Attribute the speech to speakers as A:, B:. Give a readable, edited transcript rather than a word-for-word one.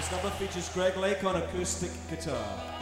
A: This number features Greg Lake on acoustic guitar.